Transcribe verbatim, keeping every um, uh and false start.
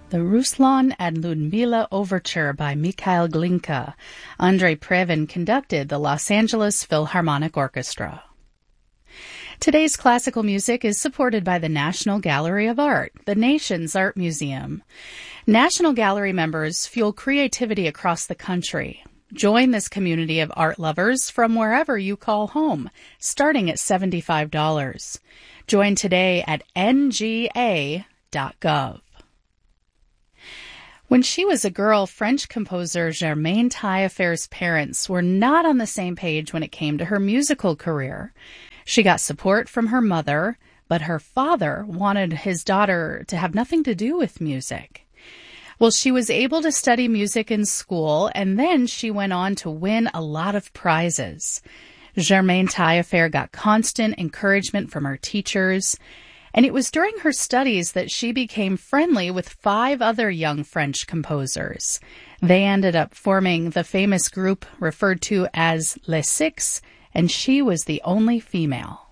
The Ruslan and Ludmila Overture by Mikhail Glinka. Andrei Previn conducted the Los Angeles Philharmonic Orchestra. Today's classical music is supported by the National Gallery of Art, the nation's art museum. National Gallery members fuel creativity across the country. Join this community of art lovers from wherever you call home, starting at seventy-five dollars. Join today at N G A dot gov. When she was a girl, French composer Germaine Taillefer's parents were not on the same page when it came to her musical career. She got support from her mother, but her father wanted his daughter to have nothing to do with music. Well, she was able to study music in school, and then she went on to win a lot of prizes. Germaine Taillefer got constant encouragement from her teachers, and it was during her studies that she became friendly with five other young French composers. They ended up forming the famous group referred to as Les Six, and she was the only female.